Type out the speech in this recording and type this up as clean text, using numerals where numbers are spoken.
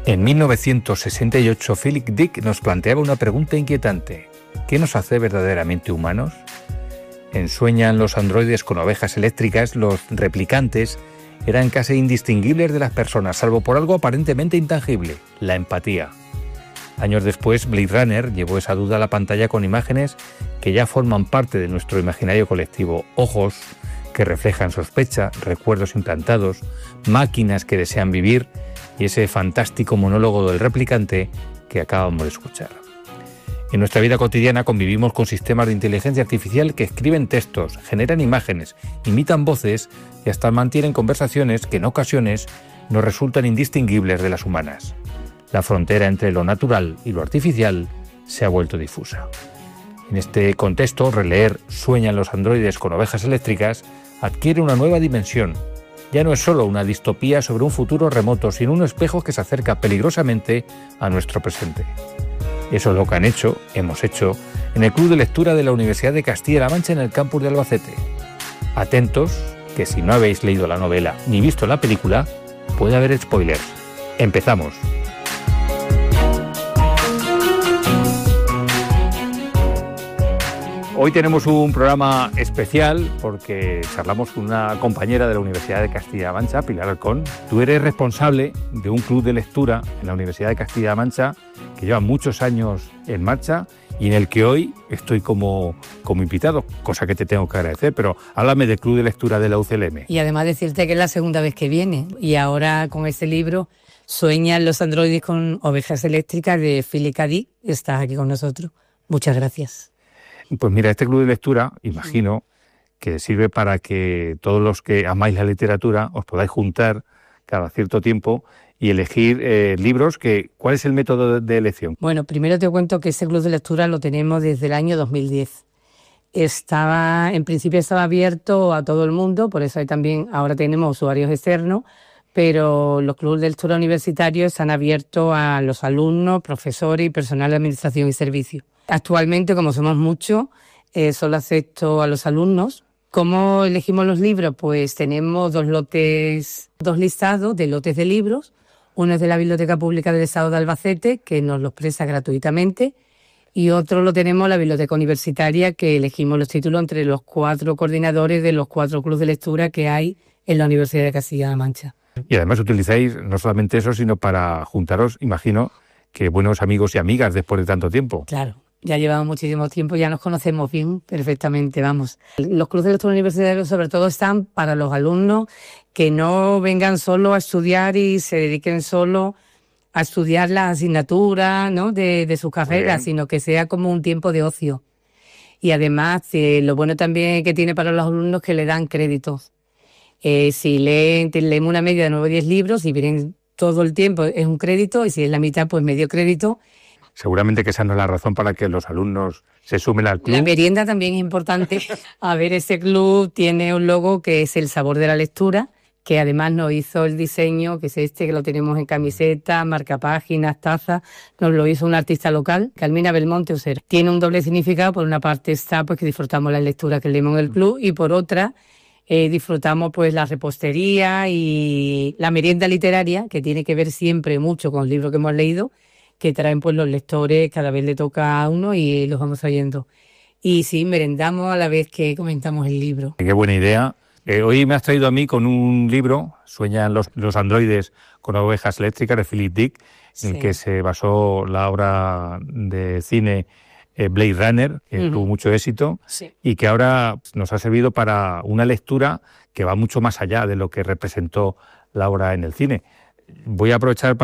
En 1968, Philip Dick nos planteaba una pregunta inquietante. ¿Qué nos hace verdaderamente humanos? En Sueñan los androides con ovejas eléctricas, los replicantes eran casi indistinguibles de las personas, salvo por algo aparentemente intangible, la empatía. Años después, Blade Runner llevó esa duda a la pantalla con imágenes que ya forman parte de nuestro imaginario colectivo. Ojos que reflejan sospecha, recuerdos implantados, máquinas que desean vivir y ese fantástico monólogo del replicante que acabamos de escuchar. En nuestra vida cotidiana convivimos con sistemas de inteligencia artificial que escriben textos, generan imágenes, imitan voces y hasta mantienen conversaciones que en ocasiones nos resultan indistinguibles de las humanas. La frontera entre lo natural y lo artificial se ha vuelto difusa. En este contexto, releer Sueñan los androides con ovejas eléctricas adquiere una nueva dimensión. Ya no es solo una distopía sobre un futuro remoto, sino un espejo que se acerca peligrosamente a nuestro presente. Eso es lo que hemos hecho en el Club de Lectura de la Universidad de Castilla-La Mancha en el campus de Albacete. Atentos, que si no habéis leído la novela ni visto la película, puede haber spoilers. Empezamos. Hoy tenemos un programa especial porque charlamos con una compañera de la Universidad de Castilla-La Mancha, Pilar Halcón. Tú eres responsable de un club de lectura en la Universidad de Castilla-La Mancha que lleva muchos años en marcha y en el que hoy estoy como invitado, cosa que te tengo que agradecer, pero háblame del club de lectura de la UCLM. Y además decirte que es la segunda vez que viene y ahora con este libro Sueñan los androides con ovejas eléctricas de Philip Dick, estás aquí con nosotros. Muchas gracias. Pues mira, este club de lectura, imagino, que sirve para que todos los que amáis la literatura os podáis juntar cada cierto tiempo y elegir libros. ¿Cuál es el método de elección? Bueno, primero te cuento que este club de lectura lo tenemos desde el año 2010. En principio estaba abierto a todo el mundo, por eso ahora tenemos usuarios externos, pero los clubes de lectura universitarios están abiertos a los alumnos, profesores y personal de administración y servicios. Actualmente, como somos muchos, solo acepto a los alumnos. ¿Cómo elegimos los libros? Pues tenemos dos listados de lotes de libros. Uno es de la Biblioteca Pública del Estado de Albacete, que nos los presta gratuitamente, y otro lo tenemos en la Biblioteca Universitaria, que elegimos los títulos entre los 4 coordinadores de los 4 clubes de lectura que hay en la Universidad de Castilla-La Mancha. Y además utilizáis no solamente eso, sino para juntaros, imagino, que buenos amigos y amigas después de tanto tiempo. Claro. Ya llevamos muchísimo tiempo, ya nos conocemos bien, perfectamente, vamos. Los clubes de lectura universitarios sobre todo están para los alumnos que no vengan solo a estudiar y se dediquen solo a estudiar las asignaturas, ¿no?, de sus carreras, sino que sea como un tiempo de ocio. Y además, lo bueno también que tiene para los alumnos es que le dan créditos. Si leemos una media de 9 o 10 libros, si vienen todo el tiempo es un crédito, y si es la mitad, pues medio crédito. Seguramente que esa no es la razón para que los alumnos se sumen al club. La merienda también es importante. A ver, este club tiene un logo que es el sabor de la lectura, que además nos hizo el diseño, que es que lo tenemos en camiseta, marcapáginas, tazas. Nos lo hizo un artista local, Carmina Belmonte Usera. Tiene un doble significado. Por una parte está pues que disfrutamos la lectura que leemos en el club, y por otra disfrutamos pues la repostería y la merienda literaria, que tiene que ver siempre mucho con el libro que hemos leído, que traen pues los lectores, cada vez le toca a uno y los vamos oyendo. Y sí, merendamos a la vez que comentamos el libro. Qué buena idea. Hoy me has traído a mí con un libro, Sueñan los androides con ovejas eléctricas, de Philip Dick, en el que se basó la obra de cine Blade Runner, que tuvo mucho éxito, y que ahora nos ha servido para una lectura que va mucho más allá de lo que representó la obra en el cine. Voy a aprovechar